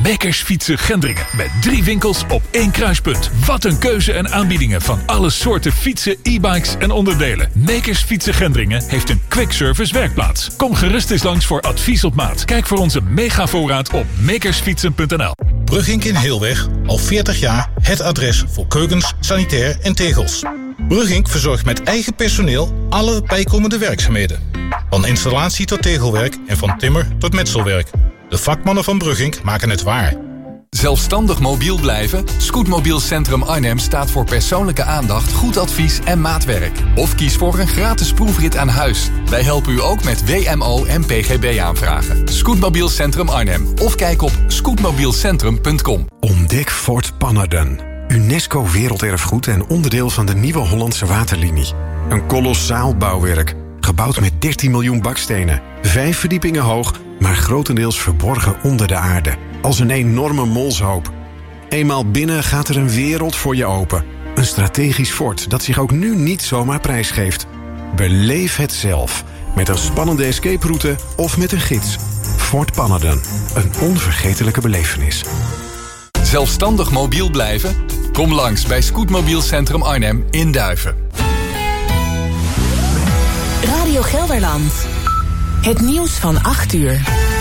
Makers Fietsen Gendringen. Met 3 winkels op 1 kruispunt. Wat een keuze en aanbiedingen van alle soorten fietsen, e-bikes en onderdelen. Makers Fietsen Gendringen heeft een quick service werkplaats. Kom gerust eens langs voor advies op maat. Kijk voor onze megavoorraad op makersfietsen.nl. Brugink in Heelweg, al 40 jaar het adres voor keukens, sanitair en tegels. Brugink verzorgt met eigen personeel alle bijkomende werkzaamheden. Van installatie tot tegelwerk en van timmer tot metselwerk. De vakmannen van Brugink maken het waar. Zelfstandig mobiel blijven? Scootmobiel Centrum Arnhem staat voor persoonlijke aandacht, goed advies en maatwerk. Of kies voor een gratis proefrit aan huis. Wij helpen u ook met WMO en PGB aanvragen. Scootmobiel Centrum Arnhem. Of kijk op scootmobielcentrum.com. Ontdek Fort Pannerden. UNESCO Werelderfgoed en onderdeel van de Nieuwe Hollandse Waterlinie. Een kolossaal bouwwerk. Gebouwd met 13 miljoen bakstenen. 5 verdiepingen hoog, maar grotendeels verborgen onder de aarde. Als een enorme molshoop. Eenmaal binnen gaat er een wereld voor je open. Een strategisch fort dat zich ook nu niet zomaar prijsgeeft. Beleef het zelf. Met een spannende escape route of met een gids. Fort Pannerden. Een onvergetelijke belevenis. Zelfstandig mobiel blijven? Kom langs bij Scootmobiel Centrum Arnhem in Duiven. Radio Gelderland. Het nieuws van 8 uur.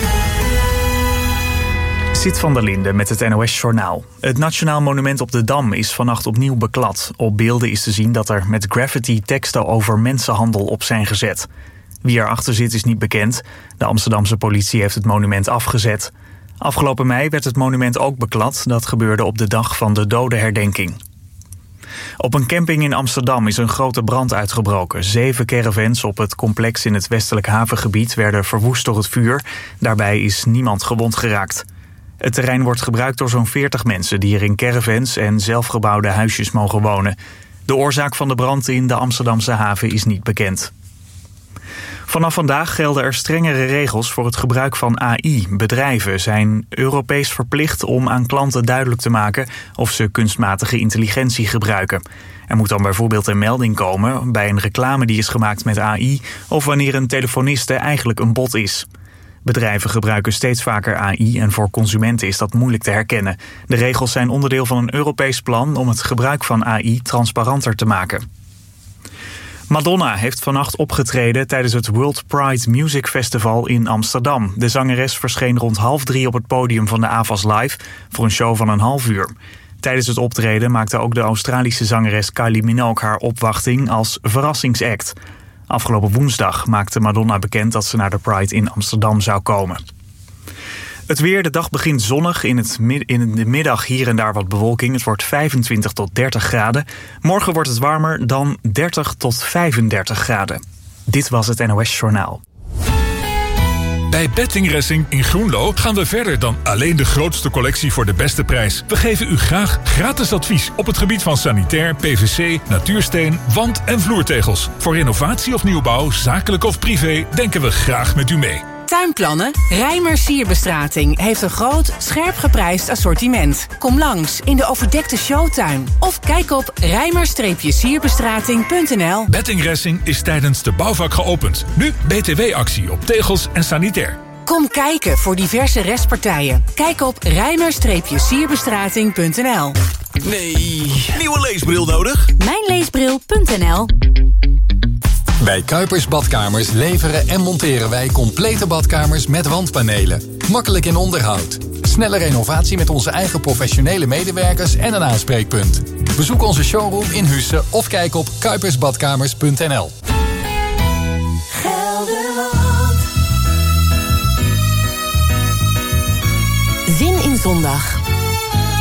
Zit van der Linde met het NOS-journaal. Het Nationaal Monument op de Dam is vannacht opnieuw beklad. Op beelden is te zien dat er met graffiti teksten over mensenhandel op zijn gezet. Wie erachter zit is niet bekend. De Amsterdamse politie heeft het monument afgezet. Afgelopen mei werd het monument ook beklad. Dat gebeurde op de dag van de dodenherdenking. Op een camping in Amsterdam is een grote brand uitgebroken. 7 caravans op het complex in het westelijk havengebied werden verwoest door het vuur. Daarbij is niemand gewond geraakt. Het terrein wordt gebruikt door zo'n 40 mensen die er in caravans en zelfgebouwde huisjes mogen wonen. De oorzaak van de brand in de Amsterdamse haven is niet bekend. Vanaf vandaag gelden er strengere regels voor het gebruik van AI. Bedrijven zijn Europees verplicht om aan klanten duidelijk te maken of ze kunstmatige intelligentie gebruiken. Er moet dan bijvoorbeeld een melding komen bij een reclame die is gemaakt met AI of wanneer een telefoniste eigenlijk een bot is. Bedrijven gebruiken steeds vaker AI en voor consumenten is dat moeilijk te herkennen. De regels zijn onderdeel van een Europees plan om het gebruik van AI transparanter te maken. Madonna heeft vannacht opgetreden tijdens het World Pride Music Festival in Amsterdam. De zangeres verscheen rond 2:30 op het podium van de AVAS Live voor een show van een half uur. Tijdens het optreden maakte ook de Australische zangeres Kylie Minogue haar opwachting als verrassingsact. Afgelopen woensdag maakte Madonna bekend dat ze naar de Pride in Amsterdam zou komen. Het weer, de dag begint zonnig. In de middag hier en daar wat bewolking. Het wordt 25 tot 30 graden. Morgen wordt het warmer dan 30 tot 35 graden. Dit was het NOS Journaal. Bij Betting Racing in Groenlo gaan we verder dan alleen de grootste collectie voor de beste prijs. We geven u graag gratis advies op het gebied van sanitair, PVC, natuursteen, wand- en vloertegels. Voor renovatie of nieuwbouw, zakelijk of privé, denken we graag met u mee. Tuinplannen? Reimers Sierbestrating heeft een groot, scherp geprijsd assortiment. Kom langs in de overdekte showtuin. Of kijk op rijmers-sierbestrating.nl. Betting Racing is tijdens de bouwvak geopend. Nu BTW-actie op tegels en sanitair. Kom kijken voor diverse restpartijen. Kijk op rijmers-sierbestrating.nl. Nee, nieuwe leesbril nodig? Mijnleesbril.nl. Bij Kuipers Badkamers leveren en monteren wij complete badkamers met wandpanelen. Makkelijk in onderhoud. Snelle renovatie met onze eigen professionele medewerkers en een aanspreekpunt. Bezoek onze showroom in Husse of kijk op kuipersbadkamers.nl. Gelderland. Zin in zondag.